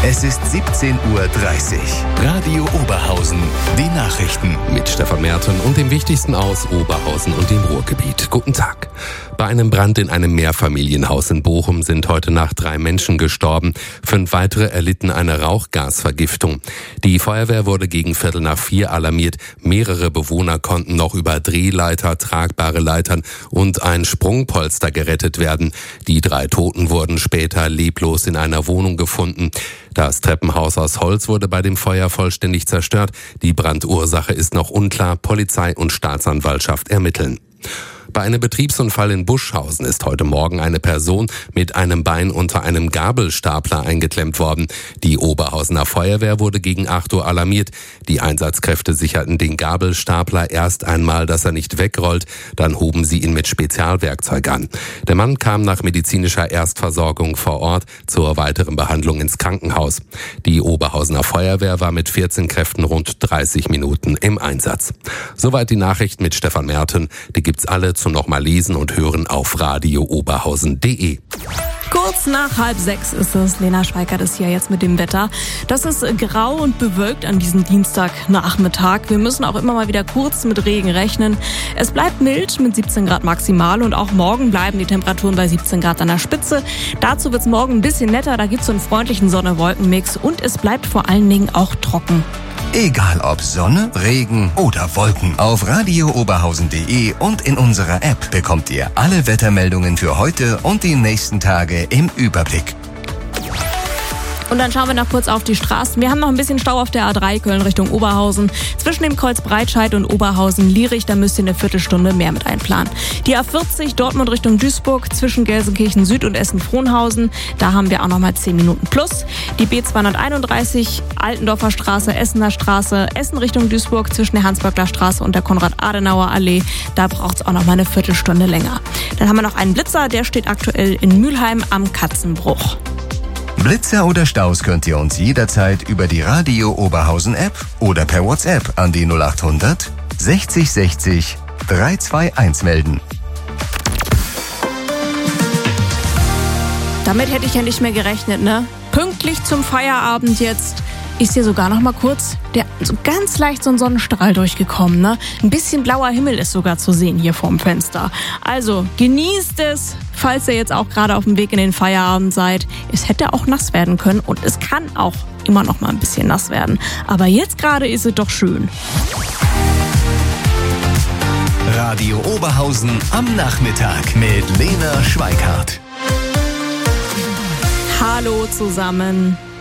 Es ist 17:30 Uhr. Radio Oberhausen. Die Nachrichten. Mit Stefan Merten und dem Wichtigsten aus Oberhausen und dem Ruhrgebiet. Guten Tag. Bei einem Brand in einem Mehrfamilienhaus in Bochum sind heute Nacht 3 Menschen gestorben. 5 weitere erlitten eine Rauchgasvergiftung. Die Feuerwehr wurde gegen 3:15 alarmiert. Mehrere Bewohner konnten noch über Drehleiter, tragbare Leitern und ein Sprungpolster gerettet werden. Die 3 Toten wurden später leblos in einer Wohnung gefunden. Das Treppenhaus aus Holz wurde bei dem Feuer vollständig zerstört. Die Brandursache ist noch unklar. Polizei und Staatsanwaltschaft ermitteln. Bei einem Betriebsunfall in Buschhausen ist heute Morgen eine Person mit einem Bein unter einem Gabelstapler eingeklemmt worden. Die Oberhausener Feuerwehr wurde gegen 8 Uhr alarmiert. Die Einsatzkräfte sicherten den Gabelstapler erst einmal, dass er nicht wegrollt. Dann hoben sie ihn mit Spezialwerkzeug an. Der Mann kam nach medizinischer Erstversorgung vor Ort zur weiteren Behandlung ins Krankenhaus. Die Oberhausener Feuerwehr war mit 14 Kräften rund 30 Minuten im Einsatz. Soweit die Nachrichten mit Stefan Merten. Die gibt's alle zum nochmal lesen und hören auf radiooberhausen.de. Kurz nach 5:30 ist es. Lena Schweikert ist hier jetzt mit dem Wetter. Das ist grau und bewölkt an diesem Dienstagnachmittag. Wir müssen auch immer mal wieder kurz mit Regen rechnen. Es bleibt mild mit 17 Grad maximal und auch morgen bleiben die Temperaturen bei 17 Grad an der Spitze. Dazu wird es morgen ein bisschen netter. Da gibt es so einen freundlichen Sonne-Wolken-Mix und es bleibt vor allen Dingen auch trocken. Egal ob Sonne, Regen oder Wolken. Auf radiooberhausen.de und in unserer App bekommt ihr alle Wettermeldungen für heute und die nächsten Tage im Überblick. Und dann schauen wir noch kurz auf die Straßen. Wir haben noch ein bisschen Stau auf der A3 Köln Richtung Oberhausen. Zwischen dem Kreuz Breitscheid und Oberhausen-Lierich, da müsst ihr eine Viertelstunde mehr mit einplanen. Die A40 Dortmund Richtung Duisburg zwischen Gelsenkirchen Süd und Essen-Frohnhausen. Da haben wir auch noch mal 10 Minuten plus. Die B231 Altendorfer Straße, Essener Straße, Essen Richtung Duisburg zwischen der Hans-Böckler Straße und der Konrad-Adenauer-Allee. Da braucht es auch noch mal eine Viertelstunde länger. Dann haben wir noch einen Blitzer, der steht aktuell in Mülheim am Katzenbruch. Blitzer oder Staus könnt ihr uns jederzeit über die Radio Oberhausen App oder per WhatsApp an die 0800 60 60 321 melden. Damit hätte ich ja nicht mehr gerechnet, ne? Pünktlich zum Feierabend jetzt ist hier sogar noch mal kurz so ganz leicht so ein Sonnenstrahl durchgekommen, ne? Ein bisschen blauer Himmel ist sogar zu sehen hier vorm Fenster. Also genießt es, falls ihr jetzt auch gerade auf dem Weg in den Feierabend seid. Es hätte auch nass werden können und es kann auch immer noch mal ein bisschen nass werden. Aber jetzt gerade ist es doch schön. Radio Oberhausen am Nachmittag mit Lena Schweikart. Hallo zusammen.